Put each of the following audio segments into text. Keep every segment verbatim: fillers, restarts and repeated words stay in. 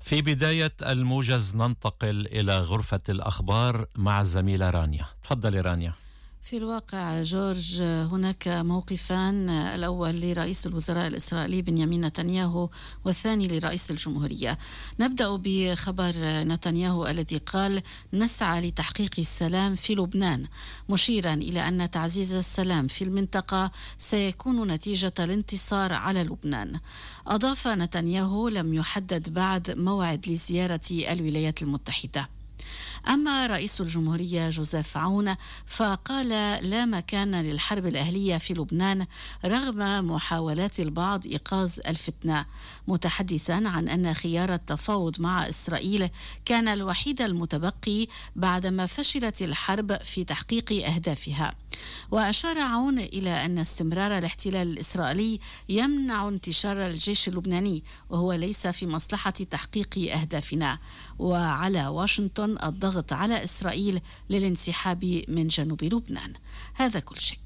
في بداية الموجز ننتقل إلى غرفة الأخبار مع الزميلة رانيا. تفضلي رانيا. في الواقع جورج، هناك موقفان، الأول لرئيس الوزراء الإسرائيلي بنيامين نتنياهو والثاني لرئيس الجمهورية. نبدأ بخبر نتنياهو الذي قال: نسعى لتحقيق السلام في لبنان، مشيرا إلى أن تعزيز السلام في المنطقة سيكون نتيجة الانتصار على لبنان. أضاف نتنياهو: لم يحدد بعد موعد لزيارة الولايات المتحدة. أما رئيس الجمهورية جوزيف عون فقال: لا مكان للحرب الأهلية في لبنان رغم محاولات البعض إيقاظ الفتنة، متحدثا عن أن خيار التفاوض مع إسرائيل كان الوحيد المتبقي بعدما فشلت الحرب في تحقيق أهدافها. وأشار عون إلى أن استمرار الاحتلال الإسرائيلي يمنع انتشار الجيش اللبناني، وهو ليس في مصلحة تحقيق أهدافنا، وعلى واشنطن الضغط على إسرائيل للانسحاب من جنوب لبنان. هذا كل شيء.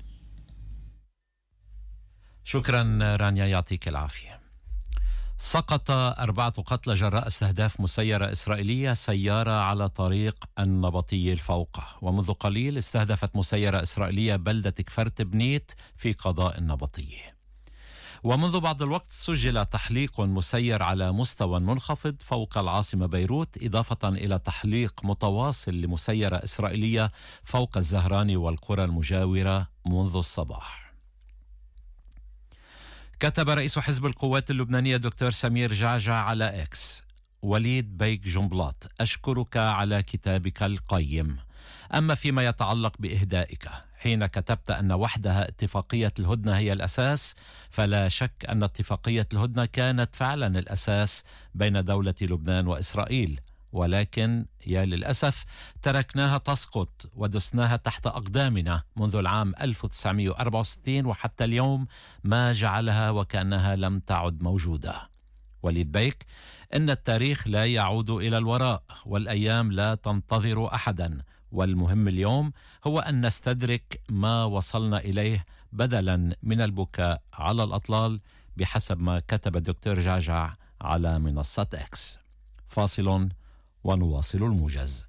شكرا رانيا، يعطيك العافية. سقط أربعة قتلى جراء استهداف مسيرة إسرائيلية سيارة على طريق النبطي الفوقة. ومنذ قليل استهدفت مسيرة إسرائيلية بلدة كفرت بنيت في قضاء النبطية. ومنذ بعض الوقت سجل تحليق مسير على مستوى منخفض فوق العاصمة بيروت، إضافة إلى تحليق متواصل لمسيرة إسرائيلية فوق الزهراني والقرى المجاورة منذ الصباح. كتب رئيس حزب القوات اللبنانية دكتور سمير جعجع على إكس: وليد بيك جنبلاط، أشكرك على كتابك القيم. أما فيما يتعلق بإهدائك، حين كتبت أن وحدها اتفاقية الهدنة هي الأساس، فلا شك أن اتفاقية الهدنة كانت فعلا الأساس بين دولة لبنان وإسرائيل، ولكن يا للأسف تركناها تسقط ودسناها تحت أقدامنا منذ العام ألف وتسعمائة وأربعة وستين وحتى اليوم، ما جعلها وكأنها لم تعد موجودة. وليد بيك: إن التاريخ لا يعود إلى الوراء والأيام لا تنتظر أحدا، والمهم اليوم هو أن نستدرك ما وصلنا إليه بدلا من البكاء على الأطلال، بحسب ما كتب الدكتور جعجع على منصة إكس. فاصل ونواصل الموجز.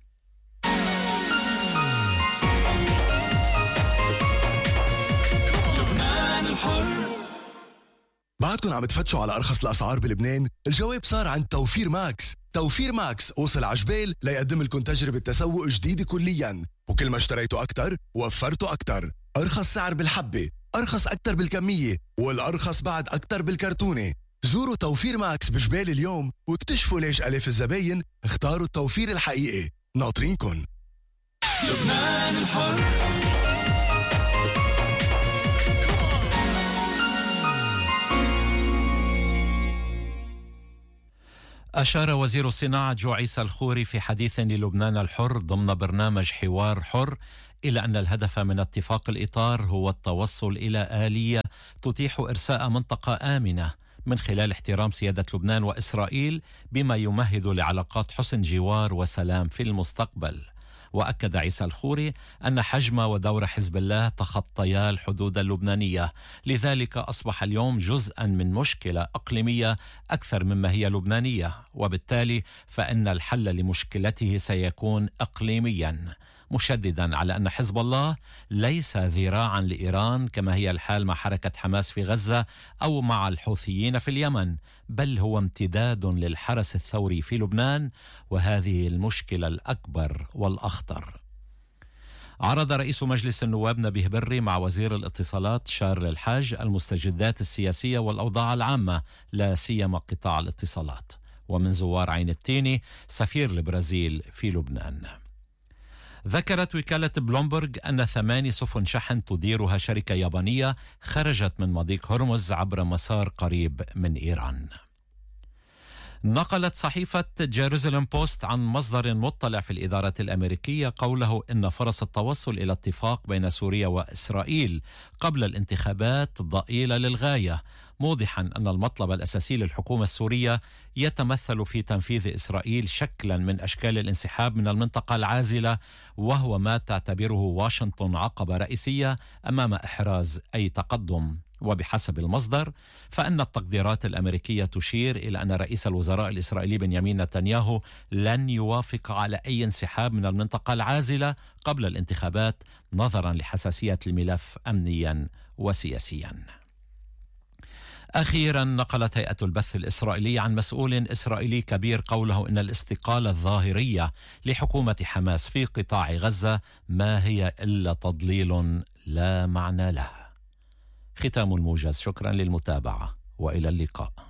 لبنان الحر. بعدكم عم تفتشوا على أرخص الأسعار بلبنان؟ الجواب صار عند توفير ماكس. توفير ماكس وصل عجبال ليقدم لكم تجربة تسوق جديدة كلياً، وكل ما اشتريتوا أكتر وفرتوا أكتر. أرخص سعر بالحبة، أرخص أكتر بالكمية، والأرخص بعد أكتر بالكرتونة. زوروا توفير ماكس بجبال اليوم واكتشفوا ليش ألاف الزباين اختاروا التوفير الحقيقي. ناطرينكن. لبنان الحر. أشار وزير الصناعة جو عيسى الخوري في حديث للبنان الحر ضمن برنامج حوار حر إلى أن الهدف من اتفاق الإطار هو التوصل إلى آلية تتيح إرساء منطقة آمنة من خلال احترام سيادة لبنان وإسرائيل، بما يمهد لعلاقات حسن جوار وسلام في المستقبل. وأكد عيسى الخوري أن حجم ودور حزب الله تخطيا الحدود اللبنانية، لذلك أصبح اليوم جزءا من مشكلة أقليمية أكثر مما هي لبنانية، وبالتالي فإن الحل لمشكلته سيكون إقليميا، مشددا على أن حزب الله ليس ذراعا لإيران كما هي الحال مع حركة حماس في غزة أو مع الحوثيين في اليمن، بل هو امتداد للحرس الثوري في لبنان، وهذه المشكلة الأكبر والأخطر. عرض رئيس مجلس النواب نبيه بري مع وزير الاتصالات شارل الحاج المستجدات السياسية والأوضاع العامة، لا سيما قطاع الاتصالات. ومن زوار عين التيني سفير البرازيل في لبنان. ذكرت وكالة بلومبرغ أن ثماني سفن شحن تديرها شركة يابانية خرجت من مضيق هرمز عبر مسار قريب من إيران. نقلت صحيفة جيروزاليم بوست عن مصدر مطلع في الإدارة الأمريكية قوله إن فرص التوصل إلى اتفاق بين سوريا وإسرائيل قبل الانتخابات ضئيلة للغاية، موضحا أن المطلب الأساسي للحكومة السورية يتمثل في تنفيذ إسرائيل شكلا من أشكال الانسحاب من المنطقة العازلة، وهو ما تعتبره واشنطن عقبة رئيسية أمام إحراز أي تقدم. وبحسب المصدر فإن التقديرات الأمريكية تشير إلى أن رئيس الوزراء الإسرائيلي بنيامين نتنياهو لن يوافق على أي انسحاب من المنطقة العازلة قبل الانتخابات نظرا لحساسية الملف أمنيا وسياسيا. أخيرا نقلت هيئة البث الإسرائيلي عن مسؤول إسرائيلي كبير قوله إن الاستقالة الظاهرية لحكومة حماس في قطاع غزة ما هي إلا تضليل لا معنى له. ختام الموجز، شكرا للمتابعة وإلى اللقاء.